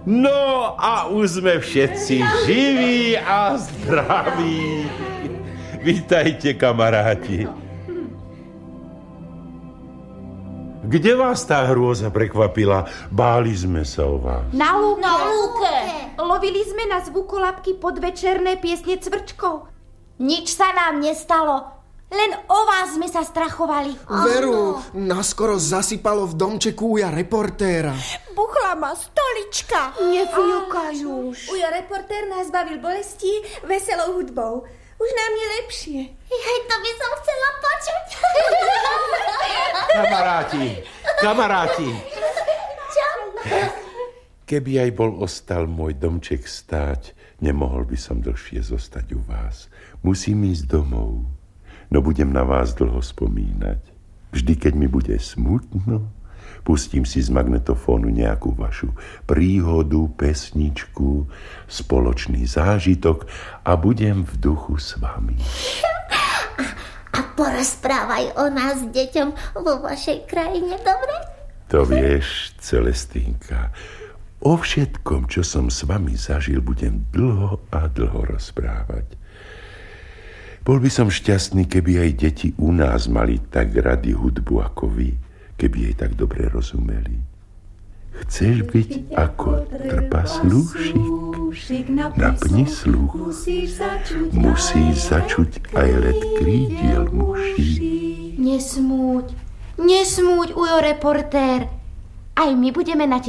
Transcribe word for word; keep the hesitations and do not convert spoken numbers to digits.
No a už sme všetci živí a zdraví. Vítajte, kamaráti. Kde vás tá hrôza prekvapila? Báli sme sa o vás. Na lúke. Na lúke. Lovili sme na zvukolapky podvečerné piesne cvrčkov. Nič sa nám nestalo. Len o vás sme sa strachovali. Veru, naskoro zasypalo v domčeku uja reportéra. Buchla ma stolička. Nefňukaj už. Ujo reportér nás bavil bolestí veselou hudbou. Už nám je lepšie. Hej, to by som chcela počuť. Kamaráti, kamaráti. Čo? Keby aj bol ostal môj domček stáť, nemohol by som dlhšie zostať u vás. Musím ísť domov, no budem na vás dlho spomínať. Vždy, keď mi bude smutno, pustím si z magnetofónu nejakú vašu príhodu, pesničku, spoločný zážitok a budem v duchu s vami. A porozprávaj o nás deťom vo vašej krajine, dobre? To vieš, Celestínka, o všetkom, čo som s vami zažil, budem dlho a dlho rozprávať. Bol by som šťastný, keby aj deti u nás mali tak radi hudbu ako vy, keby jej tak dobre rozumeli. Chceš byť ako trpaslúšik? Napni sluch. Musíš začuť aj let krídiel muší. Nesmúť, nesmúť, ujo reportér. Aj my budeme na